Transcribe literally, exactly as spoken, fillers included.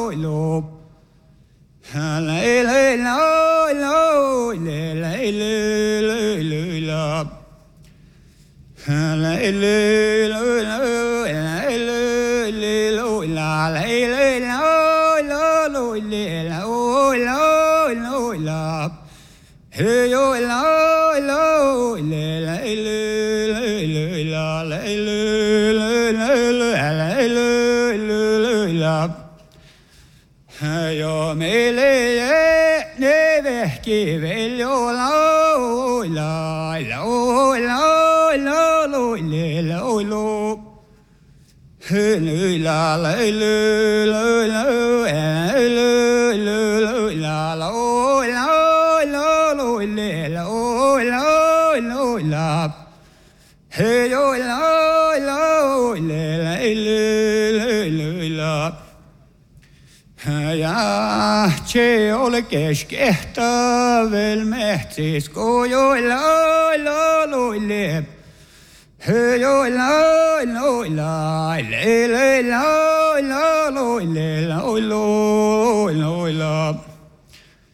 Keskehtä vel mehtis ko jo la la lo le he jo la lo la le le la la lo le la lo lo la